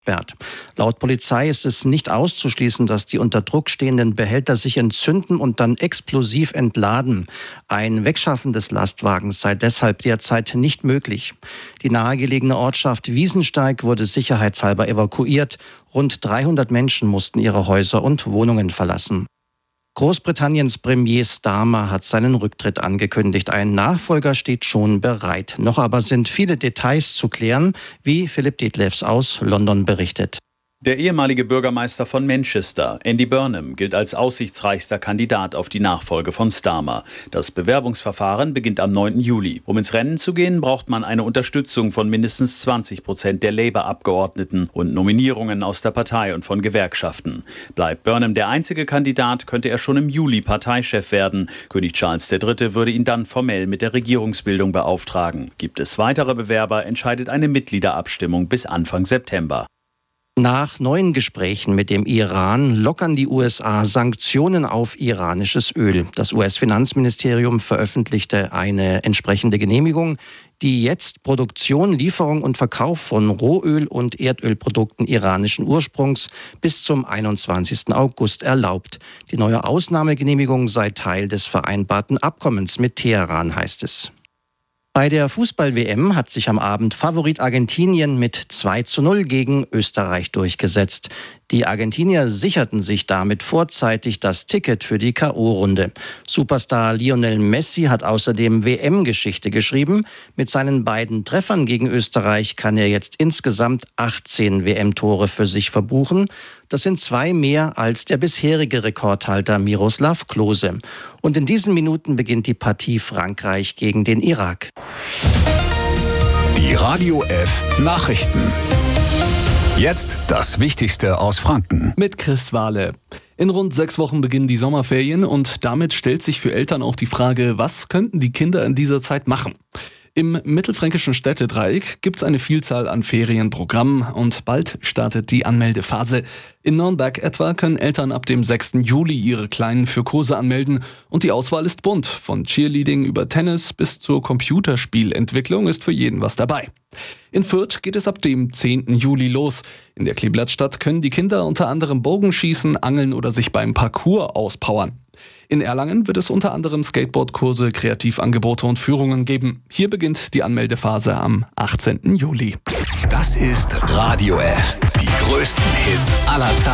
Wert. Laut Polizei ist es nicht auszuschließen, dass die unter Druck stehenden Behälter sich entzünden und dann explosiv entladen. Ein Wegschaffen des Lastwagens sei deshalb derzeit nicht möglich. Die nahegelegene Ortschaft Wiesensteig wurde sicherheitshalber evakuiert. Rund 300 Menschen mussten ihre Häuser und Wohnungen verlassen. Großbritanniens Premier Starmer hat seinen Rücktritt angekündigt. Ein Nachfolger steht schon bereit. Noch aber sind viele Details zu klären, wie Philipp Detlefs aus London berichtet. Der ehemalige Bürgermeister von Manchester, Andy Burnham, gilt als aussichtsreichster Kandidat auf die Nachfolge von Starmer. Das Bewerbungsverfahren beginnt am 9. Juli. Um ins Rennen zu gehen, braucht man eine Unterstützung von mindestens 20% der Labour-Abgeordneten und Nominierungen aus der Partei und von Gewerkschaften. Bleibt Burnham der einzige Kandidat, könnte er schon im Juli Parteichef werden. König Charles III. Würde ihn dann formell mit der Regierungsbildung beauftragen. Gibt es weitere Bewerber, entscheidet eine Mitgliederabstimmung bis Anfang September. Nach neuen Gesprächen mit dem Iran lockern die USA Sanktionen auf iranisches Öl. Das US-Finanzministerium veröffentlichte eine entsprechende Genehmigung, die jetzt Produktion, Lieferung und Verkauf von Rohöl und Erdölprodukten iranischen Ursprungs bis zum 21. August erlaubt. Die neue Ausnahmegenehmigung sei Teil des vereinbarten Abkommens mit Teheran, heißt es. Bei der Fußball-WM hat sich am Abend Favorit Argentinien mit 2:0 gegen Österreich durchgesetzt. Die Argentinier sicherten sich damit vorzeitig das Ticket für die K.O.-Runde. Superstar Lionel Messi hat außerdem WM-Geschichte geschrieben. Mit seinen beiden Treffern gegen Österreich kann er jetzt insgesamt 18 WM-Tore für sich verbuchen. Das sind 2 mehr als der bisherige Rekordhalter Miroslav Klose. Und in diesen Minuten beginnt die Partie Frankreich gegen den Irak. Die Radio F Nachrichten. Jetzt das Wichtigste aus Franken. Mit Chris Wahle. In rund 6 Wochen beginnen die Sommerferien und damit stellt sich für Eltern auch die Frage, was könnten die Kinder in dieser Zeit machen? Im mittelfränkischen Städtedreieck gibt es eine Vielzahl an Ferienprogrammen und bald startet die Anmeldephase. In Nürnberg etwa können Eltern ab dem 6. Juli ihre Kleinen für Kurse anmelden und die Auswahl ist bunt. Von Cheerleading über Tennis bis zur Computerspielentwicklung ist für jeden was dabei. In Fürth geht es ab dem 10. Juli los. In der Kleeblattstadt können die Kinder unter anderem Bogenschießen, angeln oder sich beim Parkour auspowern. In Erlangen wird es unter anderem Skateboardkurse, Kreativangebote und Führungen geben. Hier beginnt die Anmeldephase am 18. Juli. Das ist Radio F. Die größten Hits aller Zeiten.